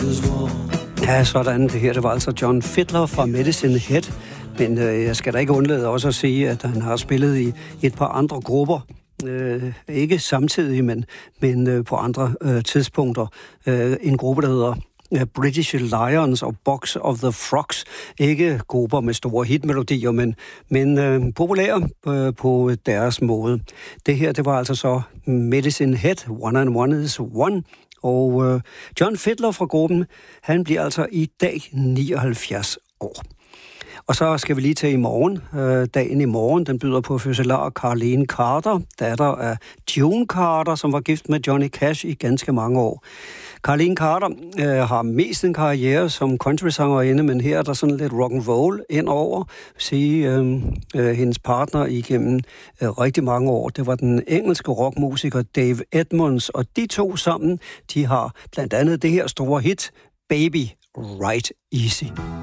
Ja, sådan. Det her, det var altså John Fiddler fra Medicine Head. Men jeg skal da ikke undlade også at sige, at han har spillet i et par andre grupper. Ikke samtidig, men på andre tidspunkter. En gruppe, der hedder British Lions og Box of the Frogs. Ikke grupper med store hitmelodier, men populære på deres måde. Det her, det var altså så Medicine Head, One and One is One. Og John Fiddler fra gruppen, han bliver altså i dag 79 år. Og så skal vi lige til i morgen. Dagen i morgen, den byder på fødselar Carlene Carter, datter af June Carter, som var gift med Johnny Cash i ganske mange år. Carlene Carter har mest en karriere som countrysangerinde, men her er der sådan lidt rock and roll indover. Hendes partner igennem rigtig mange år, det var den engelske rockmusiker Dave Edmunds, og de to sammen, de har blandt andet det her store hit, Baby Ride Easy.